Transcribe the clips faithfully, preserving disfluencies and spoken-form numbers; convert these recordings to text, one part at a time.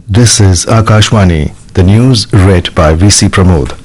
This is Akashwani, the news read by V C Pramod.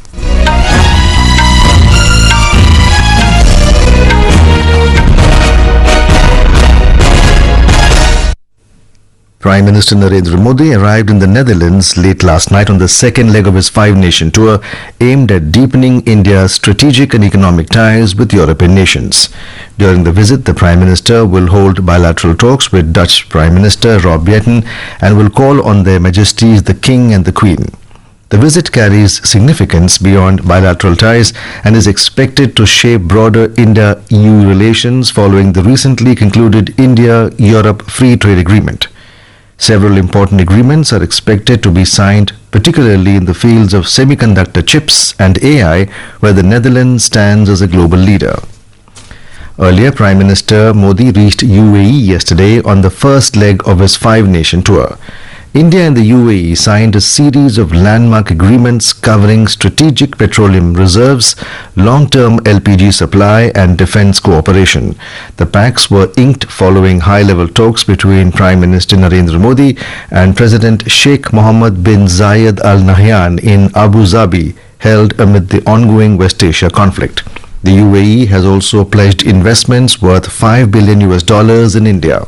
Prime Minister Narendra Modi arrived in the Netherlands late last night on the second leg of his five-nation tour aimed at deepening India's strategic and economic ties with European nations. During the visit, the Prime Minister will hold bilateral talks with Dutch Prime Minister Rob Jetten and will call on their Majesties the King and the Queen. The visit carries significance beyond bilateral ties and is expected to shape broader India-E U relations following the recently concluded India-Europe Free Trade Agreement. Several important agreements are expected to be signed, particularly in the fields of semiconductor chips and A I, where the Netherlands stands as a global leader. Earlier, Prime Minister Modi reached U A E yesterday on the first leg of his five-nation tour. India and the U A E signed a series of landmark agreements covering strategic petroleum reserves, long-term L P G supply and defense cooperation. The pacts were inked following high-level talks between Prime Minister Narendra Modi and President Sheikh Mohammed bin Zayed Al Nahyan in Abu Dhabi, held amid the ongoing West Asia conflict. The U A E has also pledged investments worth five billion U S dollars in India.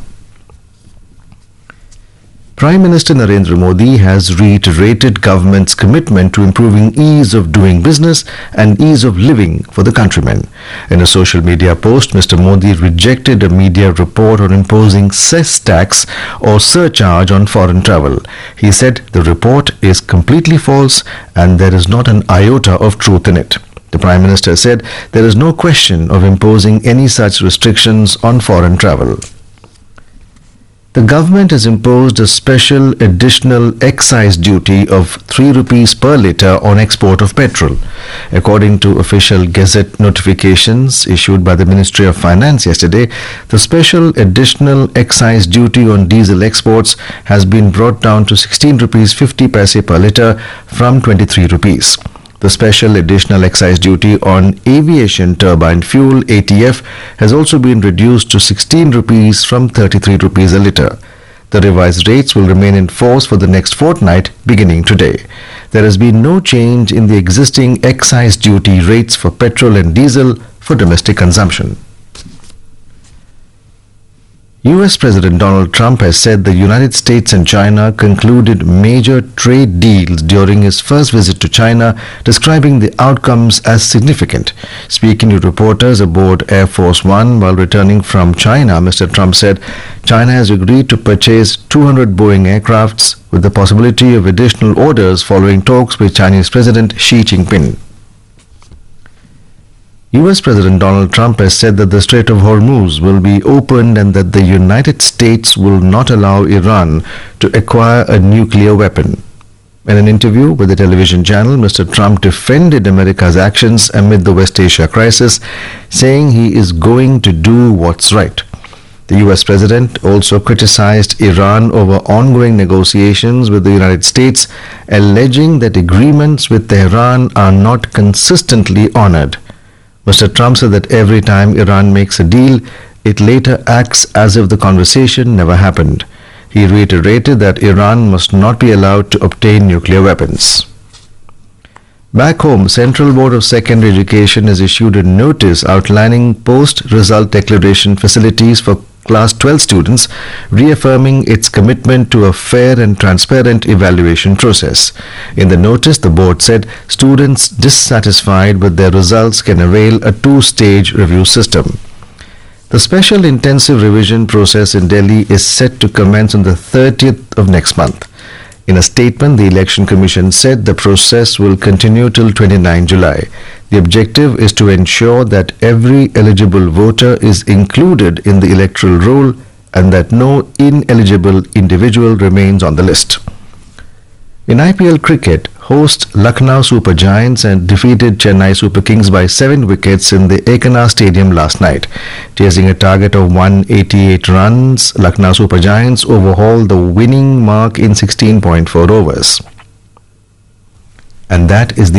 Prime Minister Narendra Modi has reiterated government's commitment to improving ease of doing business and ease of living for the countrymen. In a social media post, Mister Modi rejected a media report on imposing cess tax or surcharge on foreign travel. He said the report is completely false and there is not an iota of truth in it. The Prime Minister said there is no question of imposing any such restrictions on foreign travel. The government has imposed a special additional excise duty of three rupees per litre on export of petrol. According to official Gazette notifications issued by the Ministry of Finance yesterday, the special additional excise duty on diesel exports has been brought down to sixteen rupees fifty paise per litre from twenty-three rupees. The special additional excise duty on aviation turbine fuel A T F has also been reduced to sixteen rupees from thirty-three rupees a litre. The revised rates will remain in force for the next fortnight beginning today. There has been no change in the existing excise duty rates for petrol and diesel for domestic consumption. U S President Donald Trump has said the United States and China concluded major trade deals during his first visit to China, describing the outcomes as significant. Speaking to reporters aboard Air Force One while returning from China, Mister Trump said China has agreed to purchase two hundred Boeing aircrafts with the possibility of additional orders following talks with Chinese President Xi Jinping. U S President Donald Trump has said that the Strait of Hormuz will be opened and that the United States will not allow Iran to acquire a nuclear weapon. In an interview with the television channel, Mister Trump defended America's actions amid the West Asia crisis, saying he is going to do what's right. The U S President also criticized Iran over ongoing negotiations with the United States, alleging that agreements with Tehran are not consistently honored. Mister Trump said that every time Iran makes a deal, it later acts as if the conversation never happened. He reiterated that Iran must not be allowed to obtain nuclear weapons. Back home, Central Board of Secondary Education has issued a notice outlining post-result declaration facilities for Class twelve students, reaffirming its commitment to a fair and transparent evaluation process. In the notice, the board said students dissatisfied with their results can avail a two-stage review system. The special intensive revision process in Delhi is set to commence on the thirtieth of next month. In a statement, the Election Commission said the process will continue till the twenty-ninth of July. The objective is to ensure that every eligible voter is included in the electoral roll and that no ineligible individual remains on the list. In I P L cricket, host Lucknow Super Giants and defeated Chennai Super Kings by seven wickets in the Ekana Stadium last night. Chasing a target of one hundred eighty-eight runs, Lucknow Super Giants overhauled the winning mark in sixteen point four overs. And that is the